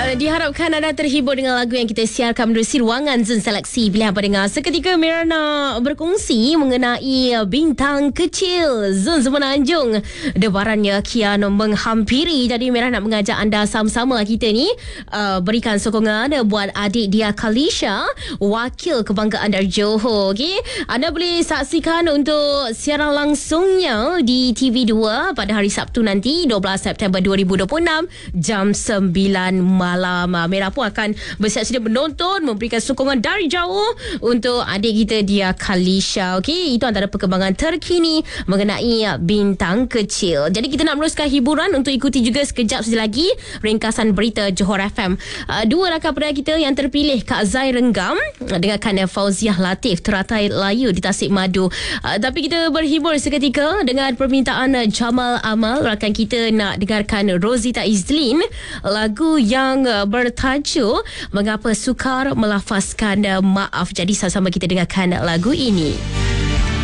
Diharapkan anda terhibur dengan lagu yang kita siarkan menerusi ruangan Zon Seleksi pilihan pendengar. Seketika Mira nak berkongsi mengenai bintang kecil Zon Semenanjung. Debarannya kian menghampiri. Jadi Mira nak mengajak anda sama-sama kita ni berikan sokongan buat adik dia Kalisha, wakil kebanggaan dari Johor. Okay? Anda boleh saksikan untuk siaran langsungnya di TV2 pada hari Sabtu nanti 12 September 2026 jam 9 malam. Mira pun akan bersiap sedia menonton, memberikan sokongan dari jauh untuk adik kita dia Kalisha. Okey, itu antara perkembangan terkini mengenai bintang kecil. Jadi kita nak meneruskan hiburan untuk ikuti juga sekejap saja lagi ringkasan berita Johor FM. Dua rakan perdana kita yang terpilih, Kak Zai Renggam dengarkan Fauziah Latif teratai layu di Tasikmadu. Tapi kita berhibur seketika dengan permintaan Jamal Amal. Rakan kita nak dengarkan Rosita Izlin, lagu yang bertajuk Mengapa Sukar Melafazkan Maaf. Jadi sama-sama kita dengarkan lagu ini.